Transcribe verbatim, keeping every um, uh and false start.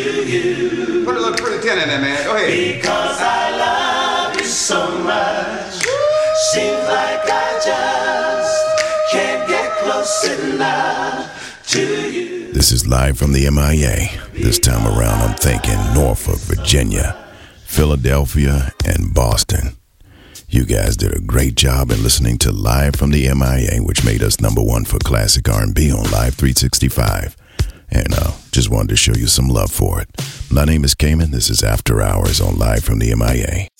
Put a little pretty tin in there, man. Go ahead. Because I love you so much. Seems like I just can't get close enough to you. This is live from the M I A. This time around, I'm thinking Norfolk, Virginia, Philadelphia, and Boston. You guys did a great job in listening to Live from the M I A, which made us number one for classic R and B on Live three sixty-five. And uh, just wanted to show you some love for it. My name is Cayman. This is After Hours on Live from the M I A.